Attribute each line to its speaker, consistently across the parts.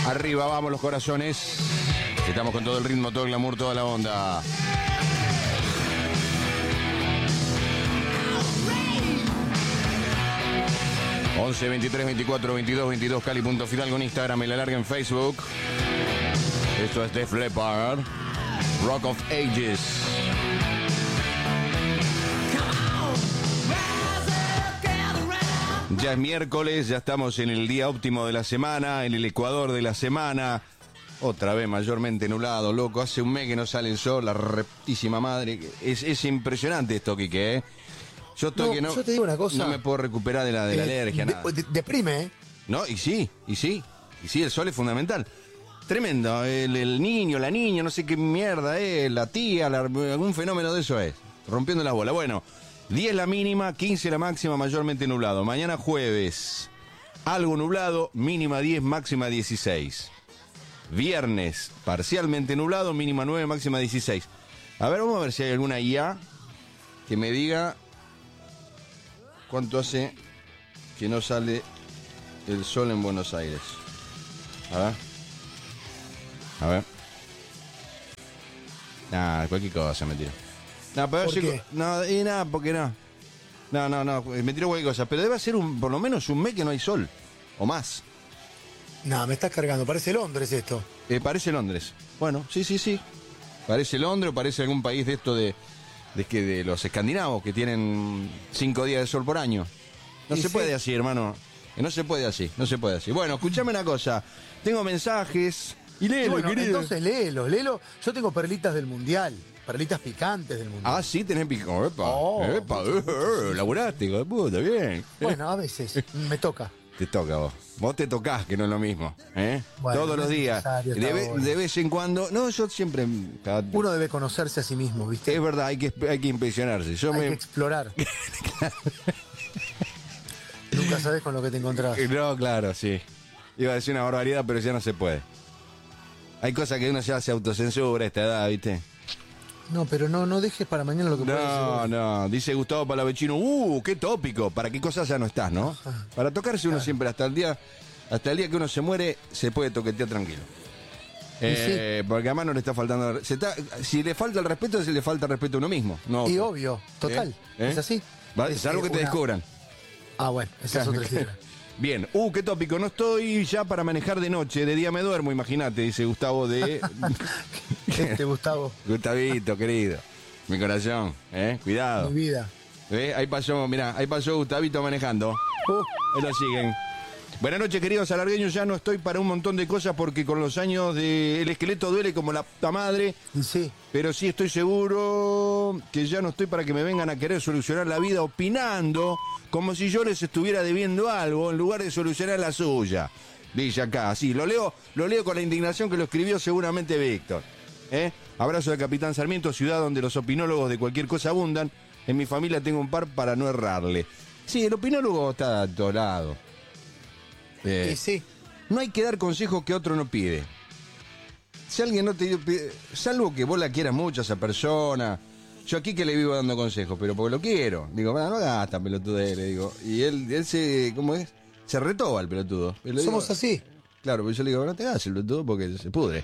Speaker 1: Arriba, vamos los corazones. Estamos con todo el ritmo, todo el glamour, toda la onda. ...11 23 24 22 22... Cali.Fidalgo en Instagram y La Larga en Facebook. Esto es Def Leppard, Rock of Ages. Ya es miércoles, ya estamos en el día óptimo de la semana, en el ecuador de la semana. Otra vez mayormente nublado, loco. Hace un mes que no sale el sol, la reptísima madre. Es impresionante esto, Quique, ¿eh? Yo estoy que no.
Speaker 2: Yo te digo una cosa.
Speaker 1: No me puedo recuperar de la alergia, nada.
Speaker 2: Deprime, ¿eh?
Speaker 1: No, y sí, el sol es fundamental. Tremendo, el niño, la niña, no sé qué mierda es, la tía, algún fenómeno de eso es. Rompiendo la bola. Bueno, 10 la mínima, 15 la máxima, mayormente nublado. Mañana jueves, algo nublado, mínima 10, máxima 16. Viernes, parcialmente nublado, mínima 9, máxima 16. A ver, vamos a ver si hay alguna IA que me diga cuánto hace que no sale el sol en Buenos Aires. A ver. Nah, cualquier cosa me tiro. No, pero
Speaker 2: ¿Por qué?
Speaker 1: No, porque no. No, me tiro cualquier cosa. Pero debe ser por lo menos un mes que no hay sol. O más.
Speaker 2: No, me estás cargando. Parece Londres esto.
Speaker 1: Parece Londres. Bueno, sí. Parece Londres o parece algún país de esto de los escandinavos que tienen 5 días de sol por año. No se puede así, hermano. No se puede así. Bueno, escuchame una cosa. Tengo mensajes. Y léelo,
Speaker 2: bueno,
Speaker 1: querido.
Speaker 2: entonces léelo. Yo tengo perlitas del Mundial. Perlitas picantes del Mundial.
Speaker 1: Ah, sí, tenés picante. Epa, laburaste, hijo de puta, bien.
Speaker 2: Bueno, a veces me toca.
Speaker 1: Te toca a vos. Vos te tocás, que no es lo mismo.
Speaker 2: Bueno,
Speaker 1: todos los días. De vez en cuando. No, yo siempre.
Speaker 2: Uno debe conocerse a sí mismo, ¿viste?
Speaker 1: Es verdad, hay que impresionarse.
Speaker 2: Hay que explorar. Nunca sabes con lo que te encontrás.
Speaker 1: No, claro, sí. Iba a decir una barbaridad, pero ya no se puede. Hay cosas que uno ya se autocensura a esta edad, ¿viste?
Speaker 2: No, pero no dejes para mañana lo que puedes hacer.
Speaker 1: No, dice Gustavo Palavecino, qué tópico, ¿para qué cosas ya no estás, no?
Speaker 2: Ajá.
Speaker 1: Para tocarse uno siempre, hasta el día que uno se muere, se puede toquetear tranquilo. Porque además no le está faltando... si le falta el respeto, se le falta el respeto a uno mismo. No,
Speaker 2: Y obvio, total, es así.
Speaker 1: Es algo que te descubran.
Speaker 2: Ah, bueno, esa es otra historia.
Speaker 1: Bien, qué tópico, no estoy ya para manejar de noche, de día me duermo, imagínate, dice Gustavo de...
Speaker 2: Gustavo.
Speaker 1: Gustavito, querido, mi corazón, cuidado.
Speaker 2: Mi vida.
Speaker 1: Ahí pasó Gustavito manejando. Ahí lo siguen. Buenas noches, queridos alargueños, ya no estoy para un montón de cosas porque con los años el esqueleto duele como la puta madre.
Speaker 2: Sí.
Speaker 1: Pero sí estoy seguro que ya no estoy para que me vengan a querer solucionar la vida opinando como si yo les estuviera debiendo algo en lugar de solucionar la suya. Dice acá, sí, lo leo con la indignación que lo escribió seguramente Víctor. Abrazo de Capitán Sarmiento, ciudad donde los opinólogos de cualquier cosa abundan. En mi familia tengo un par para no errarle. Sí, el opinólogo está a todos lados.
Speaker 2: Sí.
Speaker 1: No hay que dar consejos que otro no pide. Si alguien no te pide, salvo que vos la quieras mucho a esa persona. Yo aquí que le vivo dando consejos, pero porque lo quiero. Digo, no hagas esta pelotudez, le digo. Y él se, ¿cómo es? Se retoba el pelotudo.
Speaker 2: Somos así.
Speaker 1: Claro, pero yo le digo, no te hagas el pelotudo porque se pudre.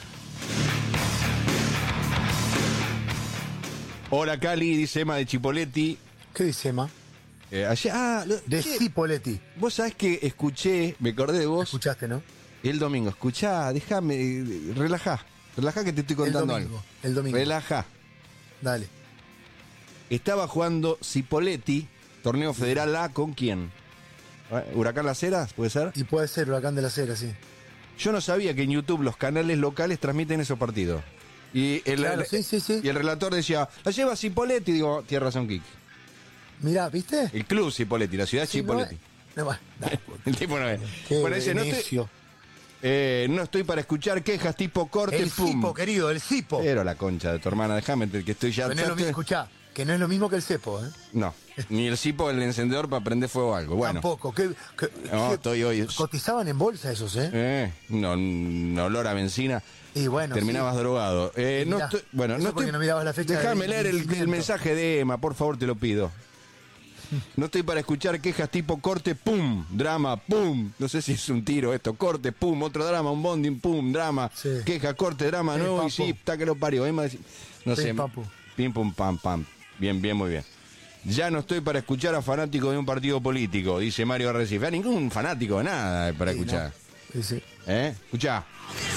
Speaker 1: Hola Cali, dice Emma de Chipoleti.
Speaker 2: ¿Qué dice Emma?
Speaker 1: De
Speaker 2: Cipoletti.
Speaker 1: Vos sabés que escuché, me acordé de vos.
Speaker 2: Escuchaste, ¿no?
Speaker 1: El domingo, escuchá, déjame, relajá que te estoy contando algo.
Speaker 2: El domingo.
Speaker 1: Relajá.
Speaker 2: Dale.
Speaker 1: Estaba jugando Cipoletti, torneo federal A, ¿con quién? ¿Huracán Las Heras, puede ser?
Speaker 2: Y puede ser Huracán de las Heras, sí.
Speaker 1: Yo no sabía que en YouTube los canales locales transmiten esos partidos. Y el relator decía, la lleva Cipoletti, digo, tiene razón, Kik.
Speaker 2: Mirá, ¿viste?
Speaker 1: El club Cipoletti, la ciudad Cipoletti. El tipo no es. Bueno, dice, no estoy para escuchar quejas tipo corte,
Speaker 2: el
Speaker 1: pum.
Speaker 2: cipo, querido, el cipo.
Speaker 1: Pero la concha de tu hermana, déjame que estoy ya...
Speaker 2: Pero no es lo mismo, escuchá, que no es lo mismo que el cepo, ¿eh?
Speaker 1: No, ni el cipo, el encendedor para prender fuego o algo. Bueno.
Speaker 2: Tampoco.
Speaker 1: No, estoy hoy...
Speaker 2: Cotizaban en bolsa esos, ¿eh?
Speaker 1: No, olor a benzina.
Speaker 2: Y bueno,
Speaker 1: terminabas drogado. No estoy... Bueno, no estoy...
Speaker 2: No mirabas la fecha.
Speaker 1: Déjame leer el mensaje de Emma, por favor, te lo pido. No estoy para escuchar quejas tipo corte, pum, drama, pum. No sé si es un tiro esto, corte, pum, otro drama, un bonding, pum, drama,
Speaker 2: Sí.
Speaker 1: queja, corte, drama,
Speaker 2: Sí,
Speaker 1: nuevo y
Speaker 2: papu.
Speaker 1: sí, está que lo parió. No
Speaker 2: Sí,
Speaker 1: sé,
Speaker 2: papu.
Speaker 1: pim, pum, pam, pam. Bien, bien, muy bien. Ya no estoy para escuchar a fanáticos de un partido político, dice Mario Arrecife. A ningún fanático de nada para
Speaker 2: Sí,
Speaker 1: escuchar.
Speaker 2: ¿no? Sí, sí.
Speaker 1: Escuchá.